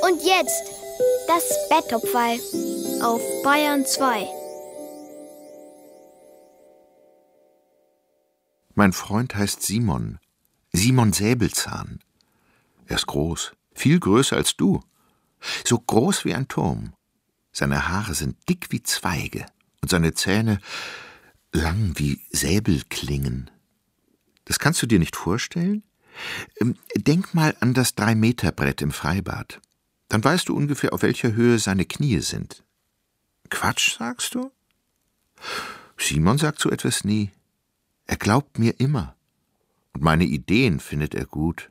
Und jetzt das Betttopferl auf Bayern 2. Mein Freund heißt Simon. Simon Säbelzahn. Er ist groß, viel größer als du. So groß wie ein Turm. Seine Haare sind dick wie Zweige und seine Zähne lang wie Säbelklingen. Das kannst du dir nicht vorstellen? Denk mal an das 3-Meter-Brett im Freibad. Dann weißt du ungefähr, auf welcher Höhe seine Knie sind. Quatsch, sagst du? Simon sagt so etwas nie. Er glaubt mir immer. Und meine Ideen findet er gut.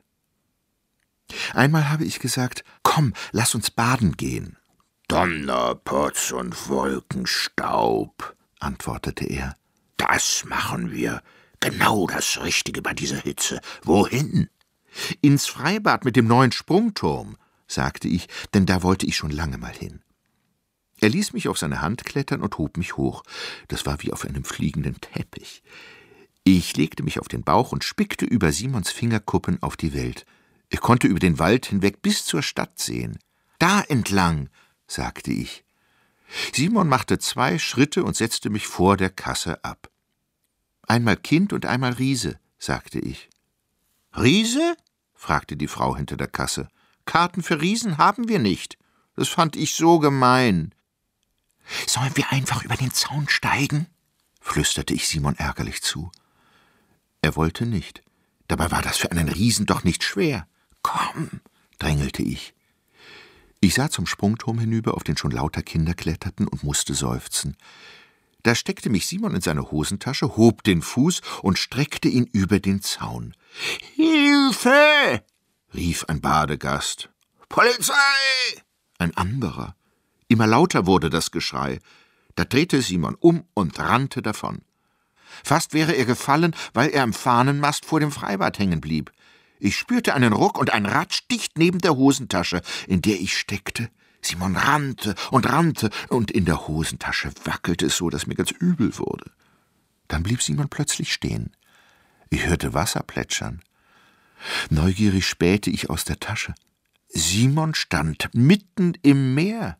Einmal habe ich gesagt, komm, lass uns baden gehen. Donner, Potz und Wolkenstaub, antwortete er. Das machen wir. Genau das Richtige bei dieser Hitze. Wohin? Ins Freibad mit dem neuen Sprungturm, sagte ich, denn da wollte ich schon lange mal hin. Er ließ mich auf seine Hand klettern und hob mich hoch. Das war wie auf einem fliegenden Teppich. Ich legte mich auf den Bauch und spickte über Simons Fingerkuppen auf die Welt. Ich konnte über den Wald hinweg bis zur Stadt sehen. Da entlang, sagte ich. Simon machte 2 Schritte und setzte mich vor der Kasse ab. Einmal Kind und einmal Riese, sagte ich. Riese? Fragte die Frau hinter der Kasse. Karten für Riesen haben wir nicht. Das fand ich so gemein. Sollen wir einfach über den Zaun steigen? Flüsterte ich Simon ärgerlich zu. Er wollte nicht. Dabei war das für einen Riesen doch nicht schwer. Komm, drängelte ich. Ich sah zum Sprungturm hinüber, auf den schon lauter Kinder kletterten, und musste seufzen. Da steckte mich Simon in seine Hosentasche, hob den Fuß und streckte ihn über den Zaun. »Hilfe!« rief ein Badegast. »Polizei!« ein anderer. Immer lauter wurde das Geschrei. Da drehte Simon um und rannte davon. Fast wäre er gefallen, weil er am Fahnenmast vor dem Freibad hängen blieb. Ich spürte einen Ruck und ein Ratsch dicht neben der Hosentasche, in der ich steckte. Simon rannte und in der Hosentasche wackelte es so, dass mir ganz übel wurde. Dann blieb Simon plötzlich stehen. Ich hörte Wasser plätschern. Neugierig spähte ich aus der Tasche. Simon stand mitten im Meer.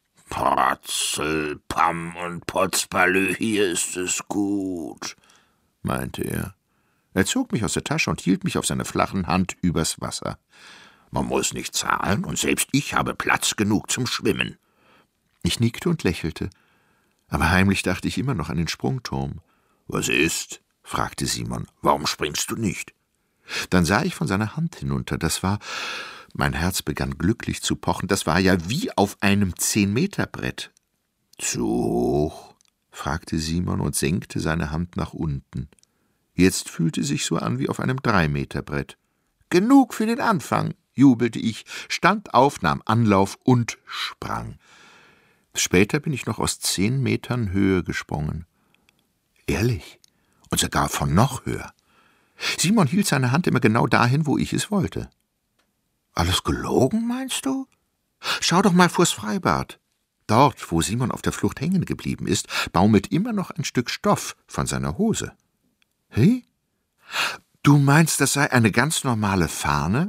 »Potzel, Pam und Potzbalü, hier ist es gut«, meinte er. Er zog mich aus der Tasche und hielt mich auf seiner flachen Hand übers Wasser. Man muss nicht zahlen, und selbst ich habe Platz genug zum Schwimmen. Ich nickte und lächelte, aber heimlich dachte ich immer noch an den Sprungturm. »Was ist?« fragte Simon. »Warum springst du nicht?« Dann sah ich von seiner Hand hinunter. Mein Herz begann glücklich zu pochen. Das war ja wie auf einem 10-Meter-Brett. »Zu hoch?« fragte Simon und senkte seine Hand nach unten. Jetzt fühlte es sich so an wie auf einem 3-Meter-Brett. »Genug für den Anfang«, jubelte ich, stand auf, nahm Anlauf und sprang. Später bin ich noch aus 10 Metern Höhe gesprungen. Ehrlich? Und sogar von noch höher. Simon hielt seine Hand immer genau dahin, wo ich es wollte. Alles gelogen, meinst du? Schau doch mal vors Freibad. Dort, wo Simon auf der Flucht hängen geblieben ist, baumelt immer noch ein Stück Stoff von seiner Hose. Hey? Du meinst, das sei eine ganz normale Fahne?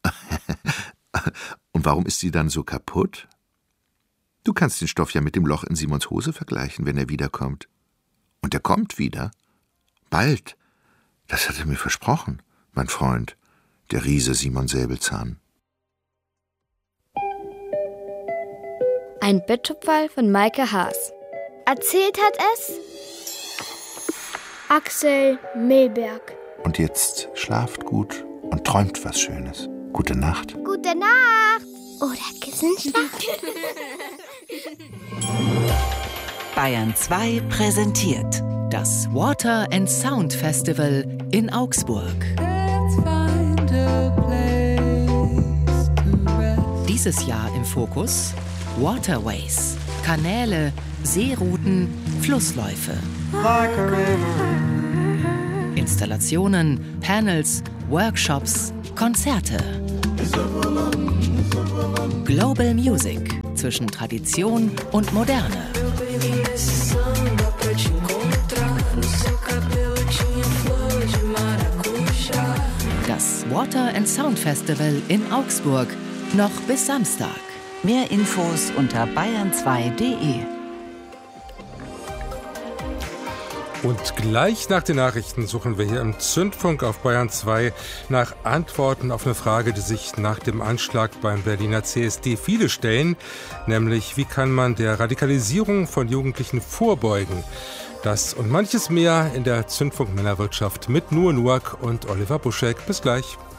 Und warum ist sie dann so kaputt? Du kannst den Stoff ja mit dem Loch in Simons Hose vergleichen, wenn er wiederkommt. Und er kommt wieder. Bald. Das hat er mir versprochen, mein Freund, der Riese Simon Säbelzahn. Ein Betttopferl von Maike Haas. Erzählt hat es Axel Milberg. Und jetzt schlaft gut und träumt was Schönes. Gute Nacht. Gute Nacht. Oder Kissenschlacht. Bayern 2 präsentiert das Water and Sound Festival in Augsburg. Dieses Jahr im Fokus Waterways, Kanäle, Seerouten, Flussläufe. Installationen, Panels, Workshops, Konzerte. Global Music zwischen Tradition und Moderne. Das Water and Sound Festival in Augsburg noch bis Samstag. Mehr Infos unter bayern2.de. Und gleich nach den Nachrichten suchen wir hier im Zündfunk auf Bayern 2 nach Antworten auf eine Frage, die sich nach dem Anschlag beim Berliner CSD viele stellen, nämlich wie kann man der Radikalisierung von Jugendlichen vorbeugen? Das und manches mehr in der Zündfunk Männerwirtschaft mit Nuhr Nuak und Oliver Buschek. Bis gleich.